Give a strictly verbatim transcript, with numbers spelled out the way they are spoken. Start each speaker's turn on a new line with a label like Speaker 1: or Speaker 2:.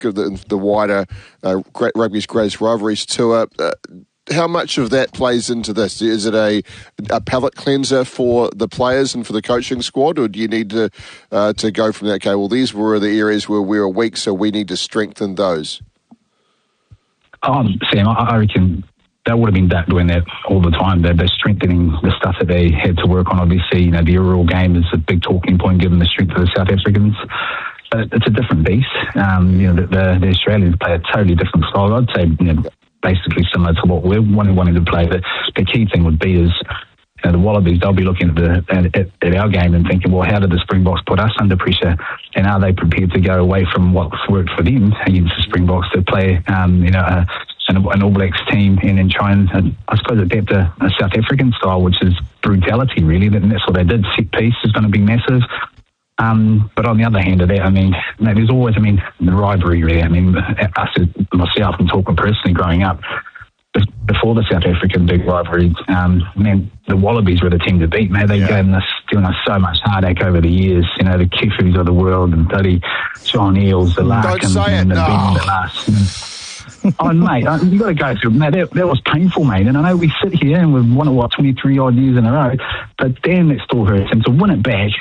Speaker 1: of the, the wider uh, Rugby's Greatest Rivalries tour. Uh, how much of that plays into this? Is it a, a palate cleanser for the players and for the coaching squad, or do you need to uh, to go from that, okay, well, these were the areas where we were weak, so we need to strengthen those?
Speaker 2: Um, Sam, I, I reckon they would have been that, doing that all the time. They're, they're strengthening the stuff that they had to work on. Obviously, you know, the aerial game is a big talking point given the strength of the South Africans. But it's a different beast. Um, you know, the, the, the Australians play a totally different style. I'd say, you know, basically similar to what we're wanting, wanting to play. But the key thing would be is, you know, the Wallabies, they'll be looking at, the, at, at our game and thinking, well, how did the Springboks put us under pressure? And are they prepared to go away from what's worked for them against the Springboks to play, um, you know, a, an, an All Blacks team and then try and, and I suppose, adapt a, a South African style, which is brutality, really. And that's what they did. Set piece is going to be massive. Um, but on the other hand of that, I mean, mate, there's always, I mean, the rivalry, really. I mean, us, myself, and talking personally growing up, before the South African big rivalry, um, man, the Wallabies were the team to beat, man. They've yeah. given us, given us so much heartache over the years. You know, the Kifus of the world, and bloody John Eales, the Lark, and, and the
Speaker 1: no.
Speaker 2: Ben, the last. You know. Oh, mate, you got to go through. Mate, that, that was painful, mate. And I know we sit here and we've won it, what, twenty-three odd years in a row, but damn, that still hurts. And to win it back,